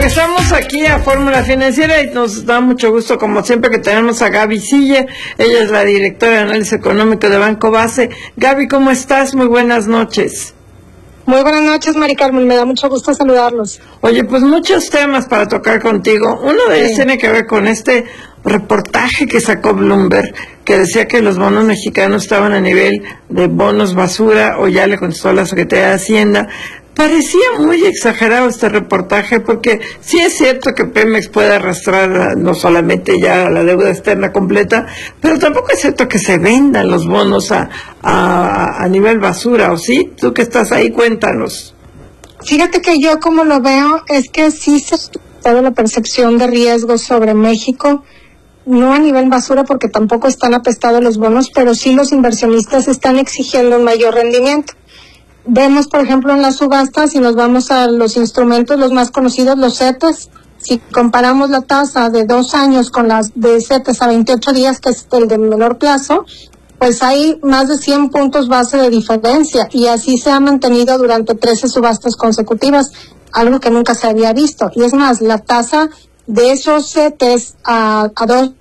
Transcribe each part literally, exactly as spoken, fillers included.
Regresamos aquí a Fórmula Financiera y nos da mucho gusto, como siempre, que tenemos a Gaby Siller. Ella es la directora de análisis económico de Banco Base. Gaby, ¿cómo estás? Muy buenas noches. Muy buenas noches, Mari Carmen, me da mucho gusto saludarlos. Oye, pues muchos temas para tocar contigo. Uno de ellos sí. tiene que ver con este reportaje que sacó Bloomberg, que decía que los bonos mexicanos estaban a nivel de bonos basura, o ya le contestó a la Secretaría de Hacienda. Parecía muy exagerado este reportaje, porque sí es cierto que Pemex puede arrastrar no solamente ya la deuda externa completa, pero tampoco es cierto que se vendan los bonos a, a, a nivel basura, ¿o sí? Tú que estás ahí, cuéntanos. Fíjate que yo como lo veo es que sí se ha la percepción de riesgo sobre México, no a nivel basura porque tampoco están apestados los bonos, pero sí los inversionistas están exigiendo un mayor rendimiento. Vemos, por ejemplo, en las subastas, si nos vamos a los instrumentos, los más conocidos, los CETES, si comparamos la tasa de dos años con las de CETES a veintiocho días, que es el de menor plazo, pues hay más de cien puntos base de diferencia, y así se ha mantenido durante trece subastas consecutivas, algo que nunca se había visto. Y es más, la tasa de esos CETES a, a dos...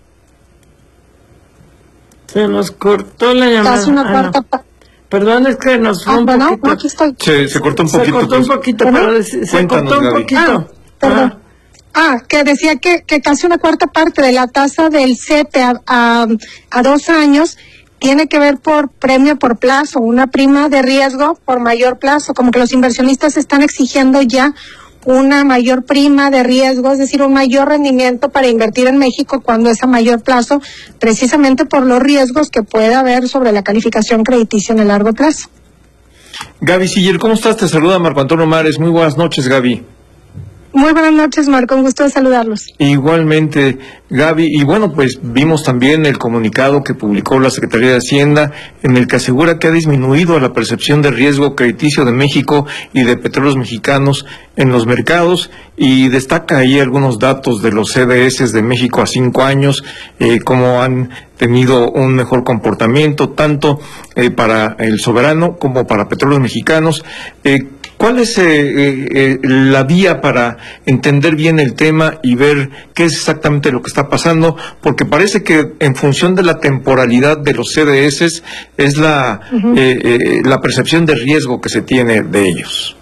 Se nos cortó la llamada. Casi una cuarta... Ah, no. Perdón, es que nos fue ah, un bueno, poquito. No, aquí estoy. Se, se cortó un poquito. Se cortó un poquito, pues. pero se, se cortó un Gaby. poquito. Ah, perdón. Ah, que decía que, que casi una cuarta parte de la tasa del CETE a, a, a dos años tiene que ver por premio por plazo, una prima de riesgo por mayor plazo, como que los inversionistas están exigiendo ya una mayor prima de riesgo, es decir, un mayor rendimiento para invertir en México cuando es a mayor plazo, precisamente por los riesgos que puede haber sobre la calificación crediticia en el largo plazo. Gaby Siller, ¿cómo estás? Te saluda Marco Antonio Mares. Muy buenas noches, Gaby. Muy buenas noches, Marco, un gusto de saludarlos. Igualmente, Gaby, y bueno, pues vimos también el comunicado que publicó la Secretaría de Hacienda, en el que asegura que ha disminuido la percepción de riesgo crediticio de México y de petróleos mexicanos en los mercados, y destaca ahí algunos datos de los C D S de México a cinco años, eh, cómo han tenido un mejor comportamiento, tanto eh, para el soberano como para petróleos mexicanos. Eh, ¿Cuál es eh, eh, la vía para entender bien el tema y ver qué es exactamente lo que está pasando? Porque parece que en función de la temporalidad de los C D S es la, uh-huh. eh, eh, la percepción de riesgo que se tiene de ellos.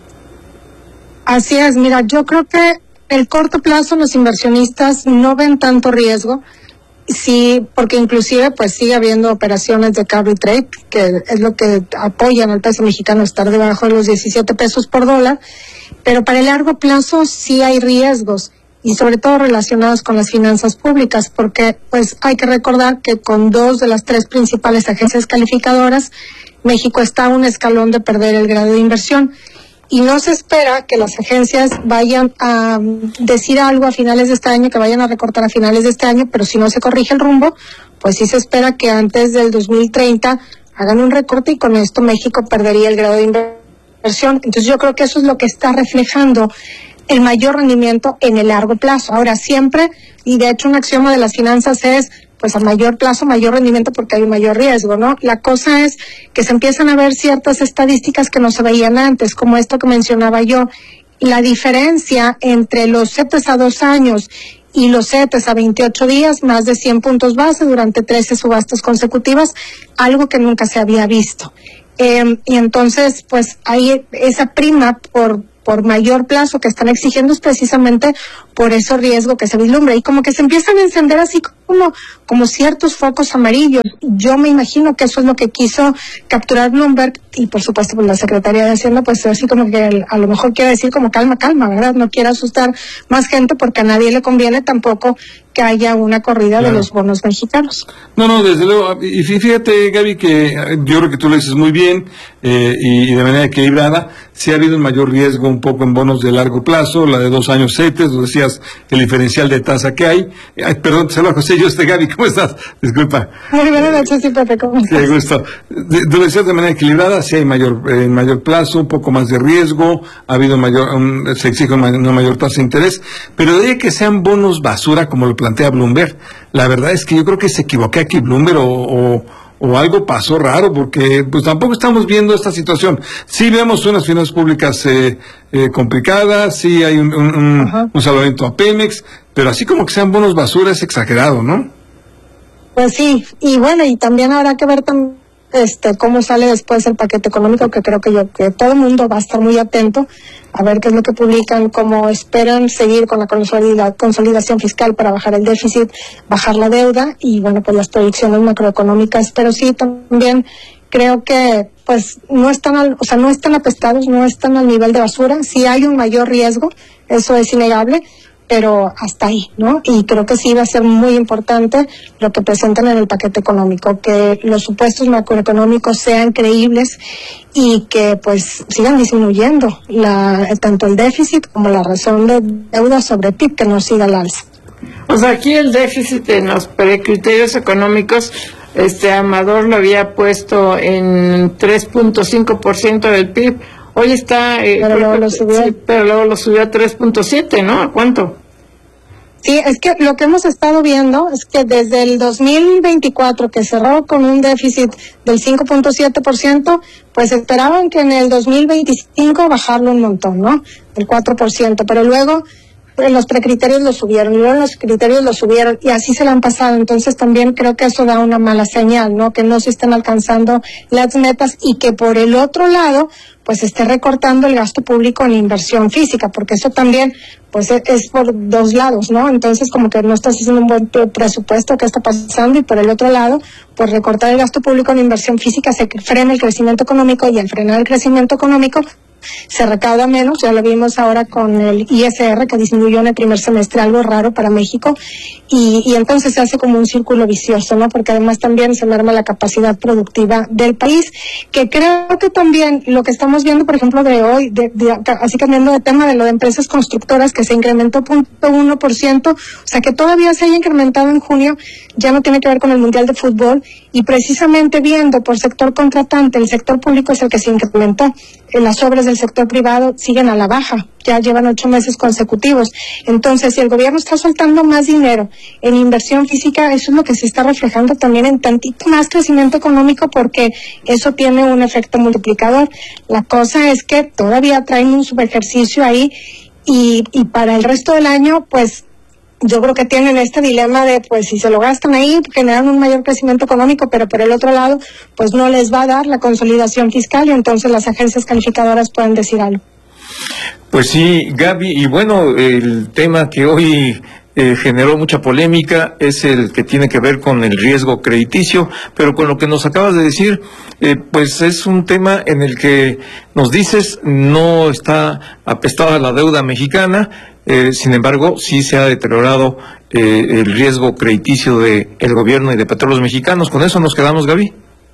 Así es, mira, yo creo que el corto plazo los inversionistas no ven tanto riesgo. Sí, porque inclusive pues sigue habiendo operaciones de carry trade, que es lo que apoyan al peso mexicano estar debajo de los diecisiete pesos por dólar, pero para el largo plazo sí hay riesgos, y sobre todo relacionados con las finanzas públicas, porque pues hay que recordar que con dos de las tres principales agencias calificadoras, México está a un escalón de perder el grado de inversión. Y no se espera que las agencias vayan a decir algo a finales de este año, que vayan a recortar a finales de este año, pero si no se corrige el rumbo, pues sí se espera que antes del dos mil treinta hagan un recorte, y con esto México perdería el grado de inversión. Entonces yo creo que eso es lo que está reflejando el mayor rendimiento en el largo plazo. Ahora siempre, y de hecho un axioma de las finanzas es, pues a mayor plazo, mayor rendimiento, porque hay un mayor riesgo, ¿no? La cosa es que se empiezan a ver ciertas estadísticas que no se veían antes, como esto que mencionaba yo. La diferencia entre los CETES a dos años y los CETES a veintiocho días, más de cien puntos base durante trece subastas consecutivas, algo que nunca se había visto. Eh, y entonces, pues hay esa prima por por mayor plazo que están exigiendo, es precisamente por ese riesgo que se vislumbra, y como que se empiezan a encender así como, como ciertos focos amarillos. Yo me imagino que eso es lo que quiso capturar Bloomberg, y por supuesto pues la Secretaría de Hacienda pues así como que a lo mejor quiere decir como calma, calma, ¿verdad? No quiere asustar más gente, porque a nadie le conviene tampoco que haya una corrida claro. de los bonos mexicanos. No, no, desde luego, y fíjate, Gaby, que yo creo que tú lo dices muy bien, eh, y de manera equilibrada. Sí ha habido un mayor riesgo un poco en bonos de largo plazo, la de dos años CETES, lo decías, el diferencial de tasa que hay. Ay, perdón, te saludo, José, yo este Gaby, ¿cómo estás? Disculpa. Muy buenas noches, sí, Pepe, ¿cómo estás? Qué gusto. Tú lo decías de manera equilibrada, sí hay mayor, eh, mayor plazo, un poco más de riesgo, ha habido mayor, un, se exige una, una mayor tasa de interés, pero de ahí que sean bonos basura, como lo plantea Bloomberg, la verdad es que yo creo que se equivoqué aquí Bloomberg, o, o o algo pasó raro, porque pues tampoco estamos viendo esta situación. Sí vemos unas finanzas públicas eh, eh, complicadas, sí hay un, un, un, un salvamento a Pemex, pero así como que sean bonos basura es exagerado, ¿no? Pues sí, y bueno, y también habrá que ver también este cómo sale después el paquete económico, que creo que yo que todo el mundo va a estar muy atento a ver qué es lo que publican, cómo esperan seguir con la consolida, consolidación fiscal para bajar el déficit, bajar la deuda y bueno, pues las proyecciones macroeconómicas, pero sí también creo que pues no están al, o sea, no están apestados, no están al nivel de basura, sí hay un mayor riesgo, eso es innegable, pero hasta ahí, ¿no? Y creo que sí va a ser muy importante lo que presentan en el paquete económico, que los supuestos macroeconómicos sean creíbles y que pues sigan disminuyendo la, tanto el déficit como la razón de deuda sobre P I B, que no siga al alza. O sea, aquí el déficit en los criterios económicos, este Amador lo había puesto en tres punto cinco por ciento del P I B. Hoy está, eh, pero, luego lo subió. Sí, pero luego lo subió a tres punto siete, ¿no? ¿A cuánto? Sí, es que lo que hemos estado viendo es que desde el dos mil veinticuatro, que cerró con un déficit del cinco punto siete por ciento, pues esperaban que en el dos mil veinticinco bajarlo un montón, ¿no? El cuatro por ciento, pero luego en los precriterios lo subieron, y luego en los criterios lo subieron, y así se lo han pasado. Entonces también creo que eso da una mala señal, ¿no? Que no se estén alcanzando las metas y que por el otro lado, pues esté recortando el gasto público en inversión física, porque eso también, pues es por dos lados, ¿no? Entonces como que no estás haciendo un buen presupuesto, ¿qué está pasando? Y por el otro lado, pues recortar el gasto público en inversión física se frena el crecimiento económico, y al frenar el crecimiento económico se recauda menos. Ya lo vimos ahora con el I S R, que disminuyó en el primer semestre, algo raro para México, y, y entonces se hace como un círculo vicioso, ¿no? Porque además también se merma la capacidad productiva del país, que creo que también lo que estamos viendo, por ejemplo, de hoy, de, de, así cambiando de tema, de lo de empresas constructoras, que se incrementó cero punto uno por ciento, o sea que todavía se haya incrementado en junio, ya no tiene que ver con el Mundial de Fútbol, y precisamente viendo por sector contratante, el sector público es el que se incrementó, las obras del sector privado siguen a la baja, ya llevan ocho meses consecutivos. Entonces, si el gobierno está soltando más dinero en inversión física, eso es lo que se está reflejando también en tantito más crecimiento económico, porque eso tiene un efecto multiplicador. La cosa es que todavía traen un subejercicio ahí, y, y para el resto del año, pues yo creo que tienen este dilema de, pues, si se lo gastan ahí, generan un mayor crecimiento económico, pero por el otro lado, pues no les va a dar la consolidación fiscal, y entonces las agencias calificadoras pueden decir algo. Pues sí, Gaby, y bueno, el tema que hoy eh, generó mucha polémica es el que tiene que ver con el riesgo crediticio, pero con lo que nos acabas de decir, eh, pues es un tema en el que nos dices no está apestada la deuda mexicana. Eh, sin embargo, sí se ha deteriorado eh, el riesgo crediticio del gobierno y de Petróleos Mexicanos. ¿Con eso nos quedamos, Gaby?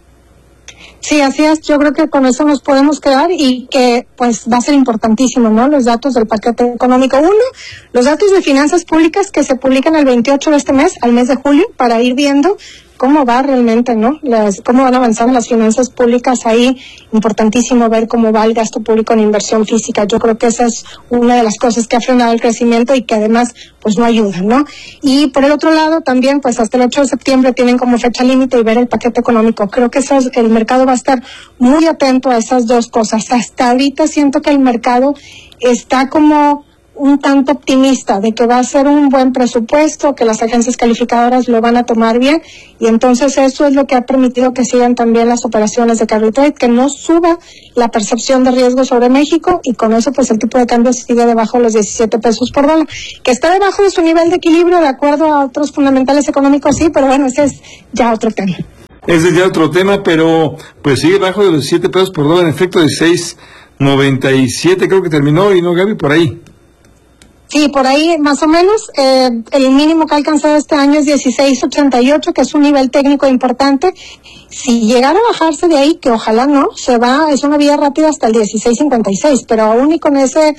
Sí, así es. Yo creo que con eso nos podemos quedar, y que pues va a ser importantísimo, ¿no? Los datos del paquete económico. Uno, los datos de finanzas públicas que se publican el veintiocho de este mes, al mes de julio, para ir viendo cómo va realmente, ¿no? Las, cómo van avanzando las finanzas públicas ahí. Importantísimo ver cómo va el gasto público en inversión física. Yo creo que esa es una de las cosas que ha frenado el crecimiento y que además pues no ayuda, ¿no? Y por el otro lado también, pues hasta el ocho de septiembre tienen como fecha límite y ver el paquete económico. Creo que eso es, el mercado va a estar muy atento a esas dos cosas. Hasta ahorita siento que el mercado está como un tanto optimista de que va a ser un buen presupuesto, que las agencias calificadoras lo van a tomar bien, y entonces eso es lo que ha permitido que sigan también las operaciones de carry trade, que no suba la percepción de riesgo sobre México, y con eso pues el tipo de cambio sigue debajo de los diecisiete pesos por dólar, que está debajo de su nivel de equilibrio de acuerdo a otros fundamentales económicos, sí, pero bueno, ese es ya otro tema. Ese es ya otro tema, pero pues sigue debajo de los diecisiete pesos por dólar, en efecto de seis noventa y siete creo que terminó, y no, Gaby, por ahí. Sí, por ahí más o menos. Eh, el mínimo que ha alcanzado este año es dieciséis ochenta y ocho, que es un nivel técnico importante. Si llegara a bajarse de ahí, que ojalá no, se va, es una vía rápida hasta el dieciséis cincuenta y seis, pero aún y con ese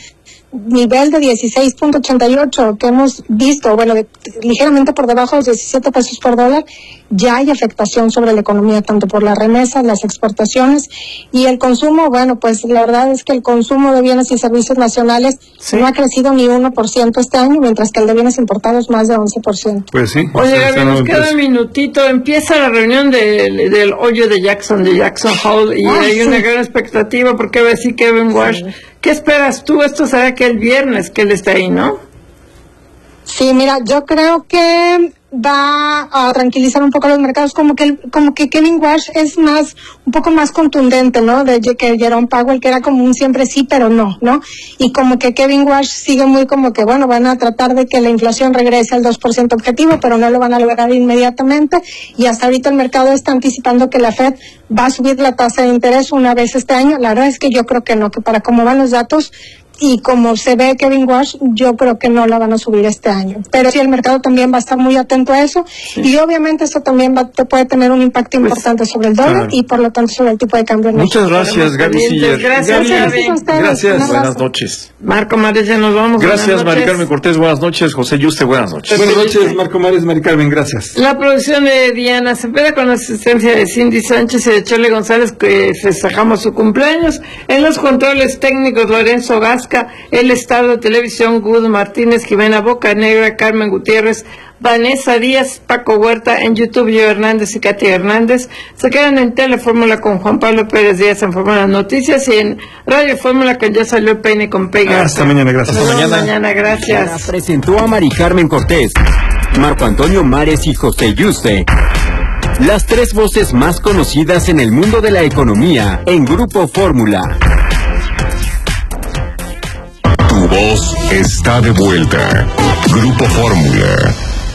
nivel de dieciséis punto ochenta y ocho que hemos visto, bueno, de, ligeramente por debajo de los diecisiete pesos por dólar, ya hay afectación sobre la economía, tanto por las remesas, las exportaciones y el consumo. Bueno, pues la verdad es que el consumo de bienes y servicios nacionales sí. no ha crecido ni uno por ciento este año, mientras que el de bienes importados más de once por ciento. Pues sí. Oye, Gaby, nos queda un minutito. Empieza la reunión de, del hoyo de Jackson, de Jackson Hole, y ah, hay sí. una gran expectativa porque va a decir Kevin Walsh. Sí. ¿Qué esperas tú? Esto será que el viernes que él está ahí, ¿no? Sí, mira, yo creo que va a tranquilizar un poco los mercados, como que como que Kevin Walsh es más, un poco más contundente, ¿no? De que Jerome Powell, que era como un siempre sí, pero no, ¿no? Y como que Kevin Walsh sigue muy como que, bueno, van a tratar de que la inflación regrese al dos por ciento objetivo, pero no lo van a lograr inmediatamente, y hasta ahorita el mercado está anticipando que la Fed va a subir la tasa de interés una vez este año. La verdad es que yo creo que no, que para cómo van los datos, y como se ve Kevin Walsh, yo creo que no la van a subir este año. Pero sí, el mercado también va a estar muy atento a eso, sí. y obviamente eso también va, te puede tener un impacto pues, importante sobre el dólar, claro. y por lo tanto sobre el tipo de cambio. Muchas gracias, Gaby Siller. Gracias, Gaby. Gracias, buenas noches. Marco Mares, ya nos vamos. Gracias, Mari Carmen Cortés, buenas noches. José Yuste, buenas noches. Buenas noches, Marco Mares, Mari Carmen, gracias. La producción de Diana Cepeda con la asistencia de Cindy Sánchez y de Chole González, que festejamos su cumpleaños. En los controles técnicos, Lorenzo Gasca, el Estado de Televisión, Gudo Martínez, Jimena Bocanegra, Carmen Gutiérrez, Vanessa Díaz, Paco Huerta, en YouTube, Yo Hernández y Katia Hernández. Se quedan en Telefórmula con Juan Pablo Pérez Díaz en Fórmula Noticias, y en Radio Fórmula con Ya Salió el Peine con Pega. Hasta mañana, gracias. Hasta mañana. mañana, gracias. Presentó a Mari Carmen Cortés, Marco Antonio Mares y José Yuste, las tres voces más conocidas en el mundo de la economía en Grupo Fórmula. Tu voz está de vuelta. Grupo Fórmula.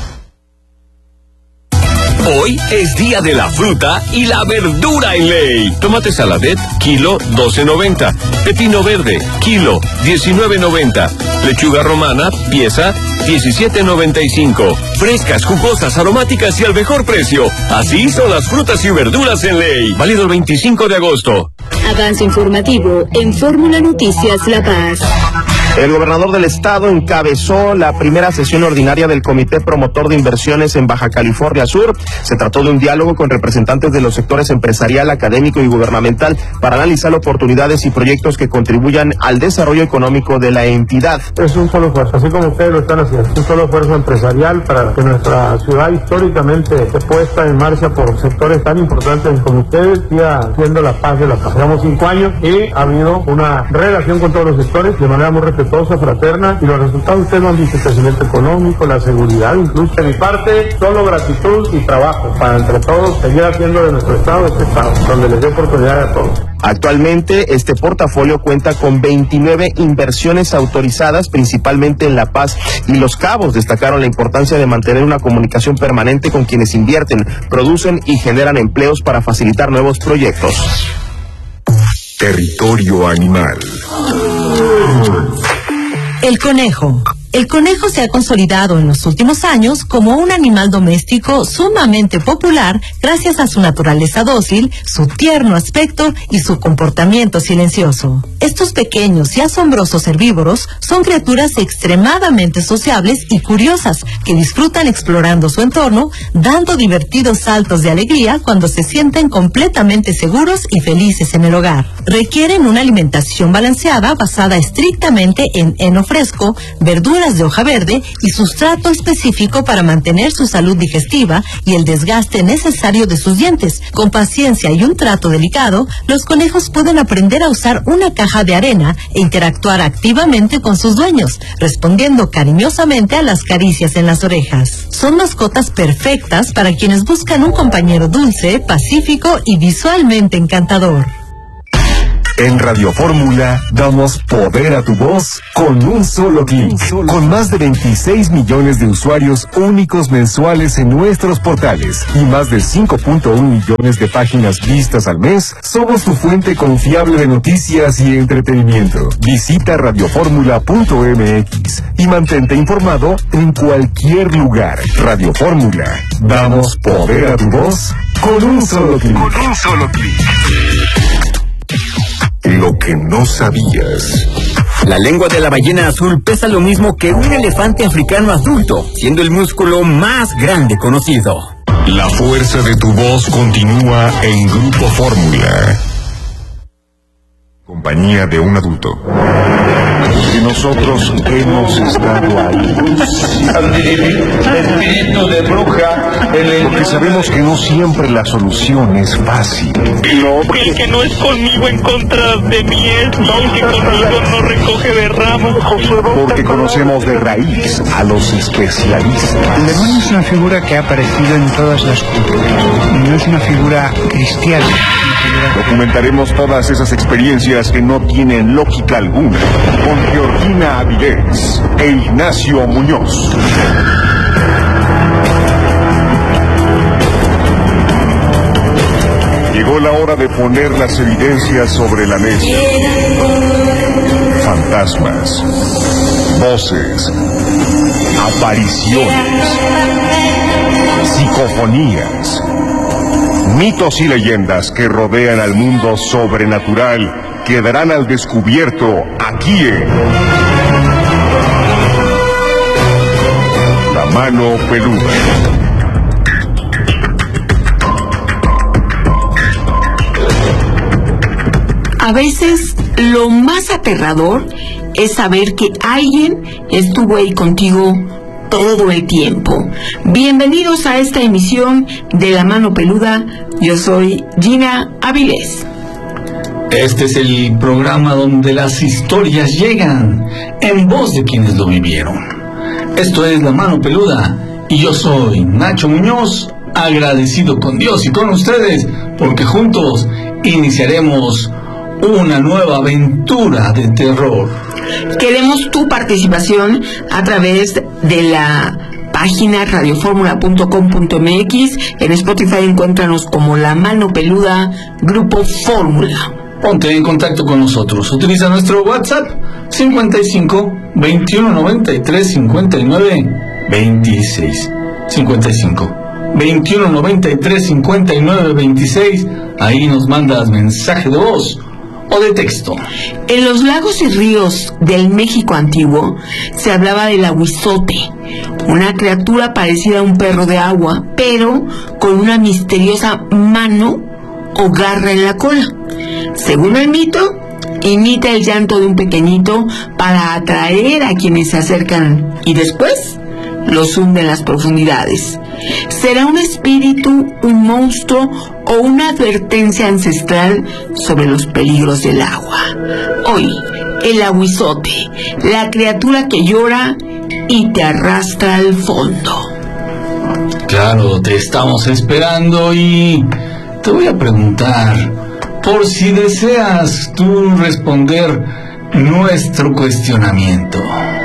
Hoy es día de la fruta y la verdura en ley. Tomate saladet, kilo doce noventa. Pepino verde, kilo diecinueve noventa. Lechuga romana, pieza diecisiete noventa y cinco. Frescas, jugosas, aromáticas y al mejor precio. Así son las frutas y verduras en ley. Válido el veinticinco de agosto. Avance informativo en Fórmula Noticias La Paz. El gobernador del estado encabezó la primera sesión ordinaria del Comité Promotor de Inversiones en Baja California Sur. Se trató de un diálogo con representantes de los sectores empresarial, académico y gubernamental para analizar oportunidades y proyectos que contribuyan al desarrollo económico de la entidad. Es un solo esfuerzo, así como ustedes lo están haciendo, un solo esfuerzo empresarial para que nuestra ciudad históricamente se puesta en marcha por sectores tan importantes como ustedes, siga siendo la paz de la paz. Llevamos cinco años y ha habido una relación con todos los sectores de manera muy respetuosa, fraterna, y los resultados ustedes lo han visto: el crecimiento económico, la seguridad, incluso. De mi parte, solo gratitud y trabajo para entre todos seguir haciendo de nuestro estado este estado, donde les dé oportunidad a todos. Actualmente, este portafolio cuenta con veintinueve inversiones autorizadas, principalmente en La Paz y Los Cabos. Destacaron la importancia de mantener una comunicación permanente con quienes invierten, producen y generan empleos para facilitar nuevos proyectos. Territorio animal. El conejo. El conejo se ha consolidado en los últimos años como un animal doméstico sumamente popular gracias a su naturaleza dócil, su tierno aspecto y su comportamiento silencioso. Estos pequeños y asombrosos herbívoros son criaturas extremadamente sociables y curiosas que disfrutan explorando su entorno, dando divertidos saltos de alegría cuando se sienten completamente seguros y felices en el hogar. Requieren una alimentación balanceada basada estrictamente en heno fresco, verduras de hoja verde y sustrato específico para mantener su salud digestiva y el desgaste necesario de sus dientes. Con paciencia y un trato delicado, los conejos pueden aprender a usar una caja de arena e interactuar activamente con sus dueños, respondiendo cariñosamente a las caricias en las orejas. Son mascotas perfectas para quienes buscan un compañero dulce, pacífico y visualmente encantador. En Radio Fórmula damos poder a tu voz con un solo clic. Con más de veintiséis millones de usuarios únicos mensuales en nuestros portales y más de cinco punto uno millones de páginas vistas al mes, somos tu fuente confiable de noticias y entretenimiento. Visita radioformula punto m x y mantente informado en cualquier lugar. Radio Fórmula, damos poder a tu voz con un solo clic. Con un solo clic. Lo que no sabías. La lengua de la ballena azul pesa lo mismo que un elefante africano adulto, siendo el músculo más grande conocido. La fuerza de tu voz continúa en Grupo Fórmula. Compañía de un adulto. Y nosotros hemos estado ahí. Espíritu de bruja. Porque sabemos que no siempre la solución es fácil. No, el que no es conmigo en contra de mí es, no, el que conmigo no recoge de ramas. Porque conocemos de raíz a los especialistas. El demonio es una figura que ha aparecido en todas las culturas. No es una figura cristiana. Documentaremos todas esas experiencias que no tienen lógica alguna con Georgina Avilés e Ignacio Muñoz. Llegó la hora de poner las evidencias sobre la mesa. Fantasmas, voces, apariciones, psicofonías, mitos y leyendas que rodean al mundo sobrenatural quedarán al descubierto aquí en La Mano Peluda. A veces lo más aterrador es saber que alguien estuvo ahí contigo todo el tiempo. Bienvenidos a esta emisión de La Mano Peluda. Yo soy Gina Avilés. Este es el programa donde las historias llegan en voz de quienes lo vivieron. Esto es La Mano Peluda y yo soy Nacho Muñoz, agradecido con Dios y con ustedes porque juntos iniciaremos una nueva aventura de terror. Queremos tu participación a través de la página radioformula punto com punto m x. En Spotify encuéntranos como La Mano Peluda Grupo Fórmula. Ponte en contacto con nosotros. Utiliza nuestro WhatsApp cincuenta y cinco, veintiuno noventa y tres, cincuenta y nueve, veintiséis. cincuenta y cinco, veintiuno noventa y tres, cincuenta y nueve, veintiséis. Ahí nos mandas mensaje de voz o de texto. En los lagos y ríos del México antiguo se hablaba del ahuizote, una criatura parecida a un perro de agua, pero con una misteriosa mano o garra en la cola. Según el mito, imita el llanto de un pequeñito para atraer a quienes se acercan y después los hunde en las profundidades. ¿Será un espíritu, un monstruo o una advertencia ancestral sobre los peligros del agua? Hoy, el ahuizote, la criatura que llora y te arrastra al fondo. Claro, te estamos esperando y te voy a preguntar, por si deseas tú responder nuestro cuestionamiento.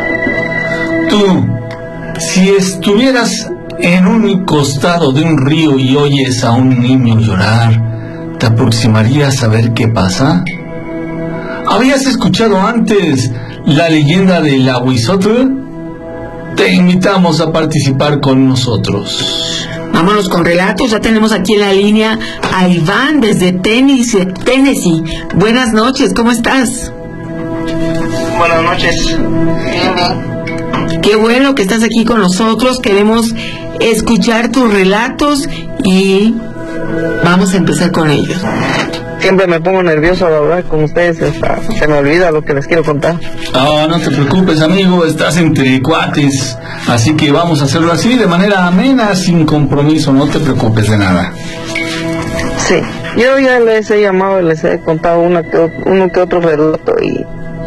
Tú, si estuvieras en un costado de un río y oyes a un niño llorar, ¿te aproximarías a ver qué pasa? ¿Habías escuchado antes la leyenda del ahuizote? Te invitamos a participar con nosotros. Vámonos con relatos. Ya tenemos aquí en la línea a Iván desde Tennessee. Tennessee. Buenas noches, ¿cómo estás? Buenas noches. Bien, bien. Qué bueno que estás aquí con nosotros. Queremos escuchar tus relatos y vamos a empezar con ellos. Siempre me pongo nervioso al hablar con ustedes, hasta se me olvida lo que les quiero contar. No, no te preocupes, amigo, estás entre cuates, así que vamos a hacerlo así, de manera amena, sin compromiso, no te preocupes de nada. Sí, yo ya les he llamado y les he contado una que, uno que otro relato y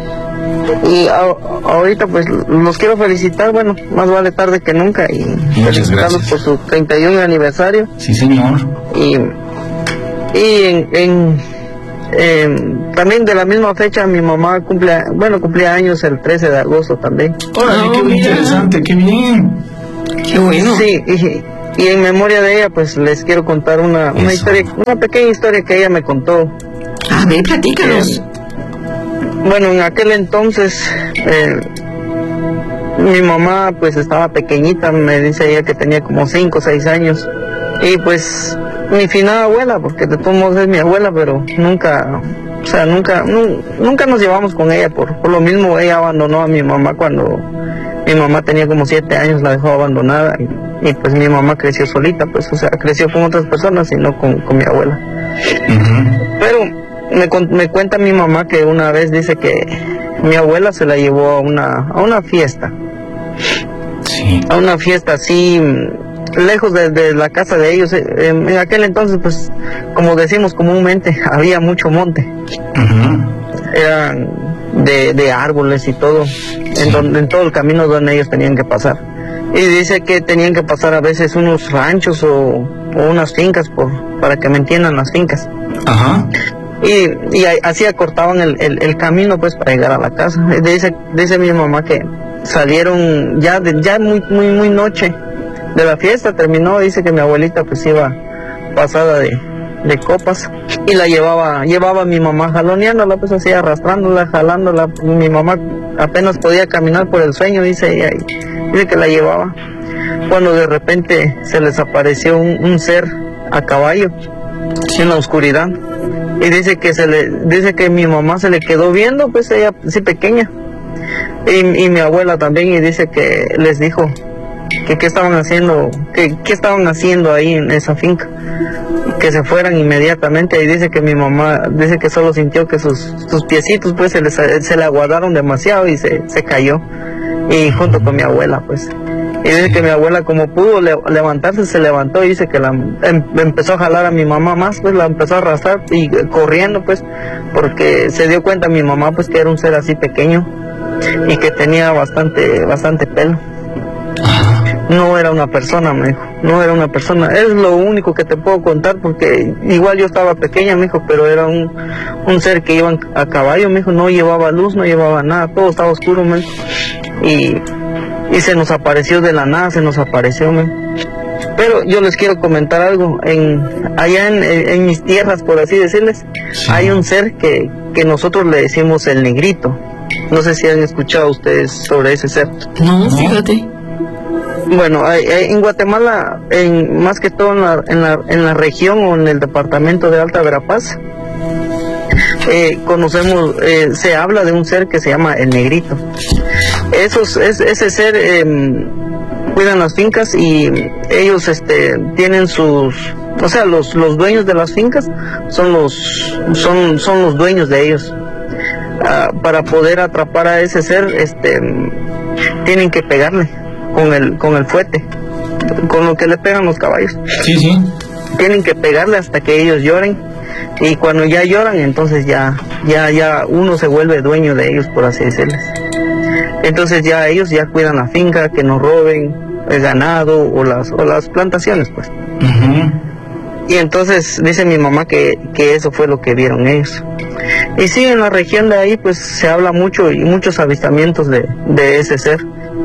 y a, ahorita pues los quiero felicitar, bueno, más vale tarde que nunca y muchas felicitarlos gracias por su treinta y uno aniversario. Sí, señor. Y y en, en, en también de la misma fecha mi mamá cumple, bueno, cumplía años el trece de agosto también. Órale, oh, qué mira. Interesante, qué bien. Qué bueno. Sí, y, y en memoria de ella pues les quiero contar una, una historia, una pequeña historia que ella me contó. A ver, platícanos. Eh, bueno, en aquel entonces eh, mi mamá pues estaba pequeñita, me dice ella que tenía como cinco o seis años y pues mi finada abuela, porque de todos modos es mi abuela, pero nunca, o sea, nunca, nu, nunca nos llevamos con ella, por, por lo mismo ella abandonó a mi mamá cuando mi mamá tenía como siete años, la dejó abandonada, y, y pues mi mamá creció solita, pues, o sea, creció con otras personas y no con, con mi abuela. Uh-huh. Pero me, me cuenta mi mamá que una vez dice que mi abuela se la llevó a una, a una fiesta, sí. a una fiesta así, lejos de, de la casa de ellos. En, en aquel entonces, pues, como decimos comúnmente, había mucho monte. Uh-huh. Eran de, de árboles y todo, sí. en, donde, en todo el camino donde ellos tenían que pasar. Y dice que tenían que pasar a veces unos ranchos o, o unas fincas, por, para que me entiendan, las fincas. Ajá. Y, y así acortaban el, el, el camino, pues, para llegar a la casa. Dice, dice mi mamá que salieron ya, de, ya muy, muy, muy noche de la fiesta, terminó. Dice que mi abuelita pues iba pasada de, de copas y la llevaba, llevaba a mi mamá jaloneándola, pues así arrastrándola, jalándola. Mi mamá apenas podía caminar por el sueño, dice ella, y dice que la llevaba, cuando de repente se les apareció un, un ser a caballo en la oscuridad, y dice que se le, dice que mi mamá se le quedó viendo, pues ella así pequeña, y, y mi abuela también, y dice que les dijo que qué estaban haciendo, que qué estaban haciendo ahí en esa finca, que se fueran inmediatamente. Y dice que mi mamá, dice que solo sintió que sus, sus piecitos pues se, les, se le aguadaron demasiado y se, se cayó, y junto con mi abuela pues. Y dice que mi abuela, como pudo le, levantarse, se levantó, y dice que la em, empezó a jalar a mi mamá más, pues la empezó a arrastrar y eh, corriendo, pues, porque se dio cuenta mi mamá pues que era un ser así pequeño y que tenía bastante, bastante pelo. No era una persona, me dijo, no era una persona. Es lo único que te puedo contar, porque igual yo estaba pequeña, me dijo, pero era un, un ser que iba a caballo, me dijo, no llevaba luz, no llevaba nada, todo estaba oscuro, me dijo. Y, y se nos apareció de la nada, se nos apareció, me dijo. Pero yo les quiero comentar algo, en, allá en, en mis tierras, por así decirles, sí. hay un ser que, que nosotros le decimos el negrito. No sé si han escuchado ustedes sobre ese ser. No, fíjate. Bueno, hay, hay, en Guatemala, en, más que todo en la, en, la, en la región o en el departamento de Alta Verapaz, eh, conocemos, eh, se habla de un ser que se llama el negrito. Esos, es, ese ser eh, cuidan las fincas, y ellos este, tienen sus, o sea, los, los dueños de las fincas son los, son, son los dueños de ellos. Uh, para poder atrapar a ese ser, este, tienen que pegarle con el con el fuete, con lo que le pegan los caballos. Sí, sí. Tienen que pegarle hasta que ellos lloren, y cuando ya lloran, entonces ya ya ya uno se vuelve dueño de ellos, por así decirles. Entonces ya ellos ya cuidan la finca, que no roben el ganado o las o las plantaciones, pues. Uh-huh. Y entonces dice mi mamá que, que eso fue lo que vieron ellos. Y sí, en la región de ahí pues se habla mucho, y muchos avistamientos de, de ese ser.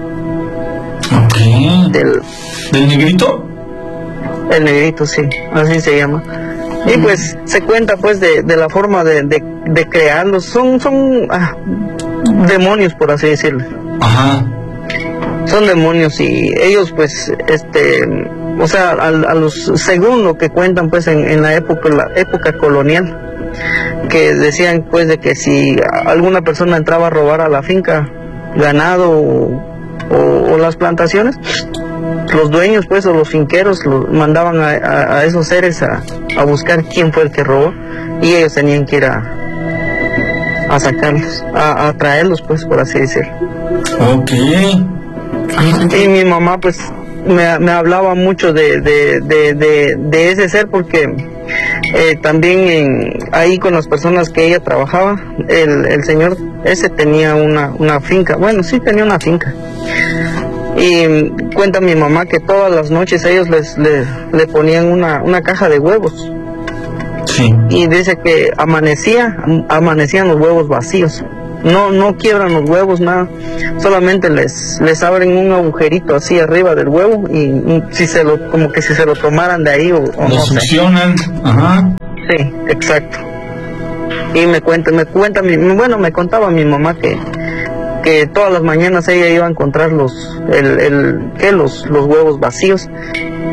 Okay. Del, ¿Del negrito? El negrito, sí, así se llama. Mm. Y pues se cuenta pues de, de la forma de, de, de crearlos. Son, son ah, demonios, por así decirlo. Ajá. Son demonios, y ellos pues, este, o sea, a, a los, según lo que cuentan pues en, en la época, la época colonial, que decían pues de que si alguna persona entraba a robar a la finca ganado o, o, o las plantaciones, los dueños pues o los finqueros los mandaban a, a, a esos seres a, a buscar quién fue el que robó, y ellos tenían que ir a, a sacarlos, a, a traerlos pues, por así decirlo. Ok. Y mi mamá pues me, me hablaba mucho de, de, de, de, de ese ser, porque eh, también en, ahí con las personas que ella trabajaba, el, el señor ese tenía una, una finca, bueno, sí tenía una finca. Y cuenta mi mamá que todas las noches ellos les, les le ponían una, una caja de huevos. Sí. Y dice que amanecía, amanecían los huevos vacíos. No, no quiebran los huevos, nada. Solamente les, les abren un agujerito así arriba del huevo, y, y si se lo, como que si se lo tomaran de ahí o, o lo no succionan. sé. Ajá. Sí, exacto. Y me cuenta, me cuenta mi, bueno, me contaba mi mamá que que todas las mañanas ella iba a encontrar los, el, el, ¿qué? Los, los huevos vacíos,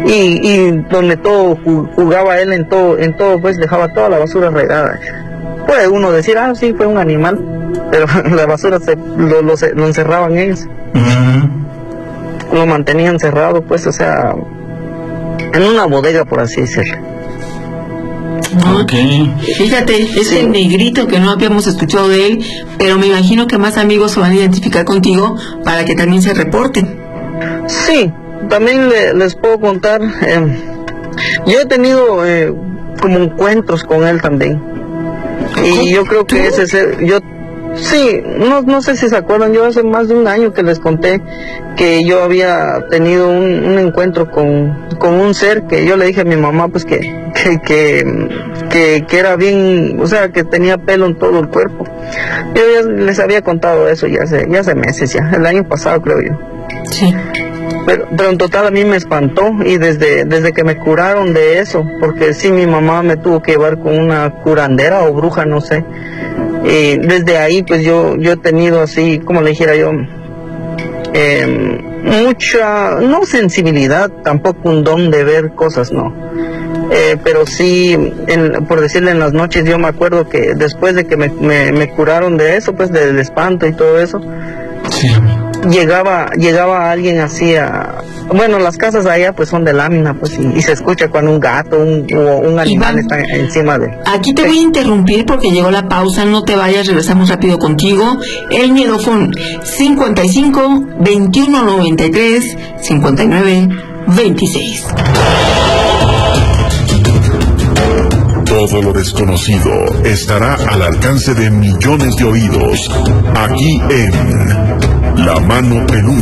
y, y donde todo jugaba él en todo, en todo pues dejaba toda la basura regada. Puede uno decir, ah, sí, fue un animal, pero la basura se, lo, lo, lo encerraban ellos. Uh-huh. Lo mantenían cerrado, pues, o sea, en una bodega, por así decirlo. Ok. Fíjate, ese sí. negrito que no habíamos escuchado de él, pero me imagino que más amigos se van a identificar contigo para que también se reporten. Sí, también le, les puedo contar, eh, yo he tenido eh, como encuentros con él también. Y yo creo que ese es el, yo sí, no, no sé si se acuerdan, yo hace más de un año que les conté que yo había tenido un, un encuentro con, con un ser que yo le dije a mi mamá pues que que, que que que era bien, o sea, que tenía pelo en todo el cuerpo. Yo ya les había contado eso ya hace, ya hace meses ya, el año pasado creo yo. Sí. Pero, pero en total a mí me espantó y desde desde que me curaron de eso, porque sí, mi mamá me tuvo que llevar con una curandera o bruja, no sé. Y desde ahí pues yo yo he tenido así, como le dijera yo, eh, mucha, no sensibilidad, tampoco un don de ver cosas, no. Eh, pero sí, en, por decirle, en las noches yo me acuerdo que después de que me, me, me curaron de eso, pues del espanto y todo eso, sí. llegaba llegaba alguien así a... Bueno, las casas allá pues son de lámina, pues, y, y se escucha cuando un gato un, o un animal Iván, está encima de... Aquí te voy a interrumpir porque llegó la pausa, no te vayas, regresamos rápido contigo. El Miedofón, cincuenta y cinco, veintiuno noventa y tres, cincuenta y nueve, veintiséis. Todo lo desconocido estará al alcance de millones de oídos, aquí en La Mano Peluda.